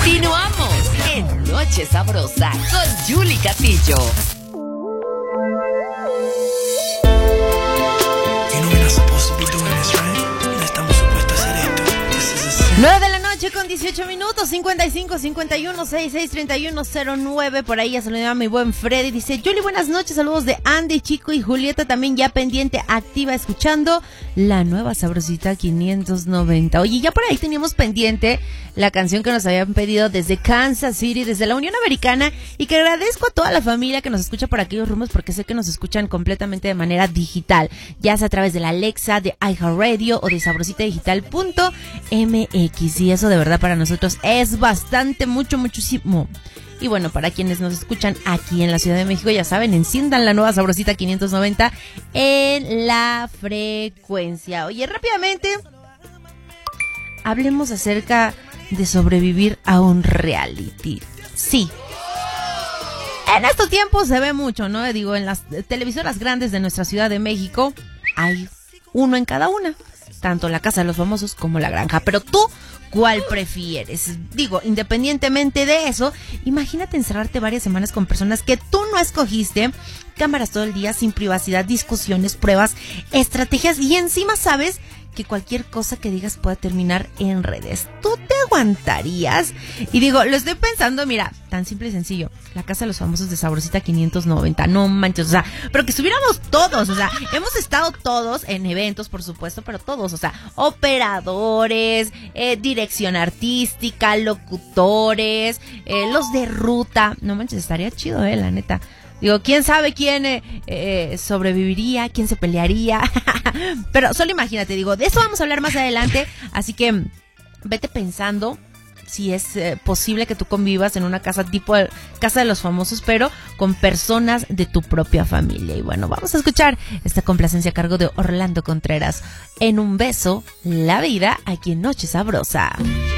Continuamos en Noche Sabrosa con Yuli Castillo. 9 de la noche con 18 minutos, 55 51 66 31 09. Por ahí ya saludaba a mi buen Freddy. Dice: Yuli, buenas noches, saludos de Andy, Chico y Julieta. También ya pendiente, activa, escuchando la nueva Sabrosita 590. Oye, ya por ahí teníamos pendiente la canción que nos habían pedido desde Kansas City, desde la Unión Americana. Y que agradezco a toda la familia que nos escucha por aquellos rumbos, porque sé que nos escuchan completamente de manera digital, ya sea a través de la Alexa, de iHeartRadio o de sabrositadigital.mx. Y eso de verdad para nosotros es bastante, muchísimo. Y bueno, para quienes nos escuchan aquí en la Ciudad de México, ya saben, enciendan la nueva Sabrosita 590 en la frecuencia. Oye, rápidamente, hablemos acerca de sobrevivir a un reality. Sí. En estos tiempos se ve mucho, ¿no? Digo, en las televisoras grandes de nuestra Ciudad de México hay uno en cada una. Tanto La Casa de los Famosos como La Granja. Pero tú, ¿cuál prefieres? Digo, independientemente de eso, imagínate encerrarte varias semanas con personas que tú no escogiste, cámaras todo el día, sin privacidad, discusiones, pruebas, estrategias, y encima sabes que cualquier cosa que digas puede terminar en redes. ¿Tú te aguantarías? Y digo, lo estoy pensando, mira, tan simple y sencillo. La Casa de los Famosos de Sabrosita 590, no manches, o sea, pero que estuviéramos todos, o sea, hemos estado todos en eventos, por supuesto, pero todos, o sea, operadores, dirección artística, locutores, los de ruta, no manches, estaría chido, la neta. Digo, quién sabe quién sobreviviría, quién se pelearía. Pero solo imagínate, digo, de eso vamos a hablar más adelante. Así que vete pensando si es posible que tú convivas en una casa tipo Casa de los Famosos, pero con personas de tu propia familia. Y bueno, vamos a escuchar esta complacencia a cargo de Orlando Contreras. En un beso, la vida, aquí en Noche Sabrosa.